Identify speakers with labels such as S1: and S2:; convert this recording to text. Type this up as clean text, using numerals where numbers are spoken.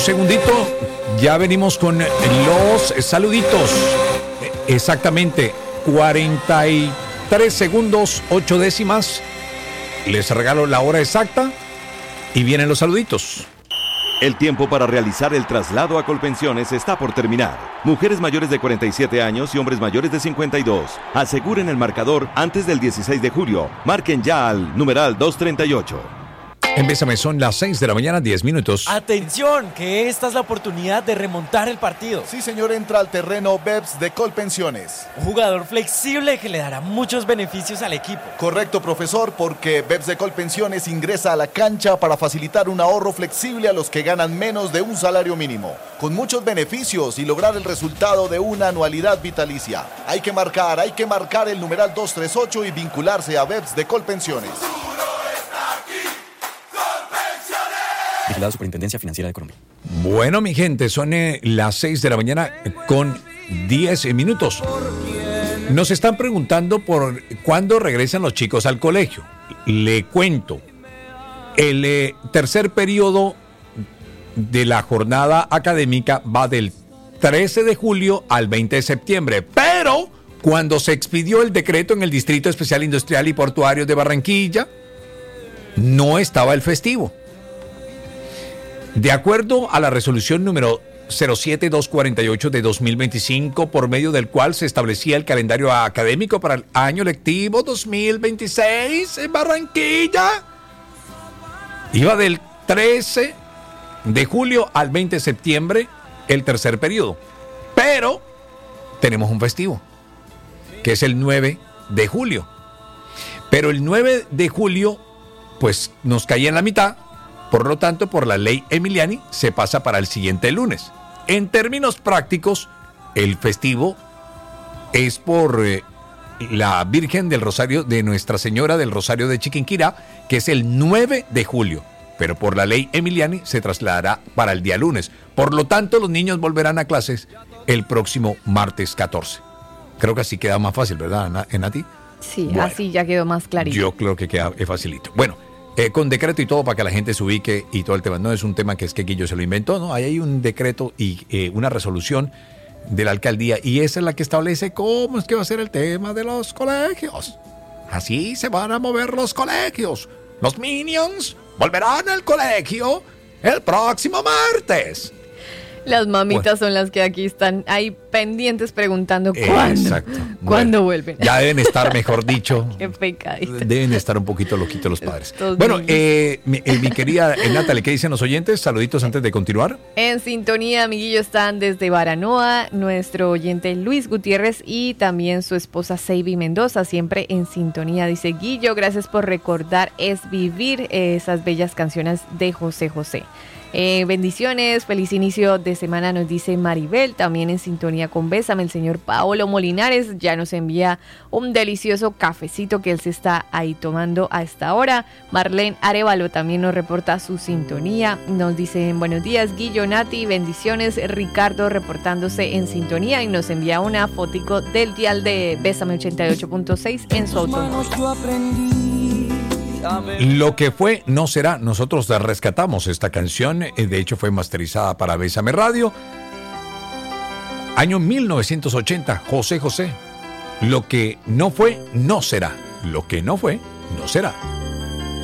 S1: segundito, ya venimos con los saluditos. Exactamente, 43 segundos, 8 décimas. Les regalo la hora exacta y vienen los saluditos.
S2: El tiempo para realizar el traslado a Colpensiones está por terminar. Mujeres mayores de 47 años y hombres mayores de 52. Aseguren el marcador antes del 16 de julio. Marquen ya al numeral 238.
S1: En Bésame son las 6 de la mañana, 10 minutos.
S3: ¡Atención! Que esta es la oportunidad de remontar el partido.
S4: Sí, señor, entra al terreno BEPS de Colpensiones.
S3: Un jugador flexible que le dará muchos beneficios al equipo.
S4: Correcto, profesor, porque BEPS de Colpensiones ingresa a la cancha para facilitar un ahorro flexible a los que ganan menos de un salario mínimo, con muchos beneficios y lograr el resultado de una anualidad vitalicia. Hay que marcar el numeral 238 y vincularse a BEPS de Colpensiones.
S5: Vigilado Superintendencia Financiera de Colombia.
S1: Bueno, mi gente, son las 6 de la mañana con 10 minutos. Nos están preguntando por cuándo regresan los chicos al colegio. Le cuento, el tercer periodo de la jornada académica va del 13 de julio al 20 de septiembre, pero cuando se expidió el decreto en el Distrito Especial Industrial y Portuario de Barranquilla, no estaba el festivo. De acuerdo a la resolución número 07248 de 2025, por medio del cual se establecía el calendario académico para el año lectivo 2026 en Barranquilla, iba del 13 de julio al 20 de septiembre el tercer periodo. Pero tenemos un festivo, que es el 9 de julio. Pero el 9 de julio, pues nos caía en la mitad. Por lo tanto, por la ley Emiliani, se pasa para el siguiente lunes. En términos prácticos, el festivo es por la Virgen del Rosario de Nuestra Señora del Rosario de Chiquinquirá, que es el 9 de julio. Pero por la ley Emiliani se trasladará para el día lunes. Por lo tanto, los niños volverán a clases el próximo martes 14. Creo que así queda más fácil, ¿verdad, Nati?
S6: Sí,
S1: bueno,
S6: así ya quedó más clarito.
S1: Yo creo que queda facilito. Bueno. Con decreto y todo para que la gente se ubique y todo el tema. No es un tema que es que Guillo se lo inventó, ¿no? Ahí hay un decreto y una resolución de la alcaldía y esa es la que establece cómo es que va a ser el tema de los colegios. Así se van a mover los colegios. Los Minions volverán al colegio el próximo martes.
S6: Las mamitas son las que aquí están ahí pendientes preguntando cuándo.
S1: Exacto.
S6: ¿Cuándo vuelven?
S1: Ya deben estar, mejor dicho.
S6: Qué pecadito.
S1: Deben estar un poquito loquitos los padres.
S6: Estos
S1: bueno,
S6: niños.
S1: mi querida Natalie, ¿qué dicen los oyentes? Saluditos antes de continuar.
S6: En sintonía, amiguillo, están desde Baranoa, nuestro oyente Luis Gutiérrez y también su esposa Seiby Mendoza, siempre en sintonía. Dice: Guillo, gracias por recordar Es Vivir, esas bellas canciones de José José. Bendiciones, feliz inicio de semana, nos dice Maribel, también en sintonía con Bésame. El señor Paolo Molinares ya nos envía un delicioso cafecito que él se está ahí tomando a esta hora. Marlene Arevalo también nos reporta su sintonía, nos dicen buenos días Guillo, Nati, bendiciones. Ricardo reportándose en sintonía y nos envía una fotico del dial de Bésame 88.6 en su automóvil.
S1: Lo que fue no será. Nosotros rescatamos esta canción, de hecho fue masterizada para Bésame Radio, año 1980, José José. Lo que no fue no será. Lo que no fue no será.